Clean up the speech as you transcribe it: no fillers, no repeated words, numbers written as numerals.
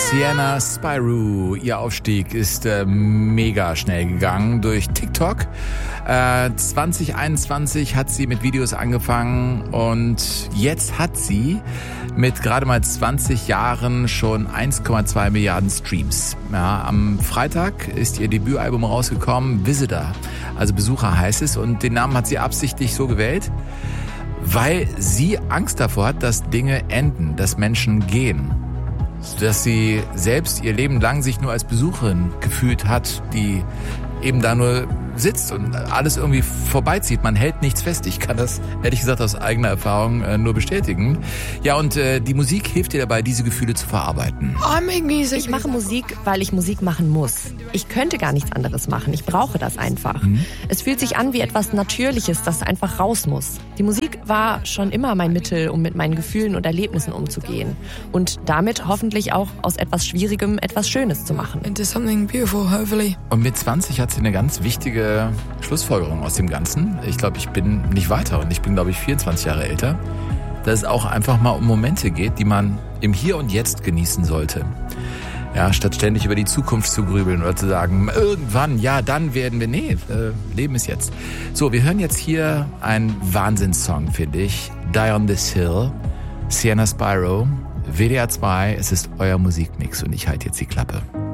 Sienna Spyro, ihr Aufstieg ist mega schnell gegangen durch TikTok. 2021 hat sie mit Videos angefangen und jetzt hat sie mit gerade mal 20 Jahren schon 1,2 Milliarden Streams. Ja, am Freitag ist ihr Debütalbum rausgekommen, Visitor, also Besucher heißt es, und den Namen hat sie absichtlich so gewählt, weil sie Angst davor hat, dass Dinge enden, dass Menschen gehen. Dass sie selbst ihr Leben lang sich nur als Besucherin gefühlt hat, die eben da nur sitzt und alles irgendwie vorbeizieht. Man hält nichts fest. Ich kann das, ehrlich gesagt, aus eigener Erfahrung nur bestätigen. Ja, und die Musik hilft dir dabei, diese Gefühle zu verarbeiten. Ich mache Musik, weil ich Musik machen muss. Ich könnte gar nichts anderes machen. Ich brauche das einfach. Es fühlt sich an wie etwas Natürliches, das einfach raus muss. Die Musik war schon immer mein Mittel, um mit meinen Gefühlen und Erlebnissen umzugehen. Und damit hoffentlich auch aus etwas Schwierigem etwas Schönes zu machen. Into something beautiful, hopefully. Und mit 20 hat sie eine ganz wichtige Schlussfolgerung aus dem Ganzen. Ich glaube, ich bin nicht weiter und ich bin, glaube ich, 24 Jahre älter. Dass es auch einfach mal um Momente geht, die man im Hier und Jetzt genießen sollte. Ja, statt ständig über die Zukunft zu grübeln oder zu sagen, irgendwann, ja, dann werden wir, Leben ist jetzt. So, wir hören jetzt hier einen Wahnsinnssong, finde ich. Die on this Hill, Sienna Spyro, WDR 2, es ist euer Musikmix und ich halte jetzt die Klappe.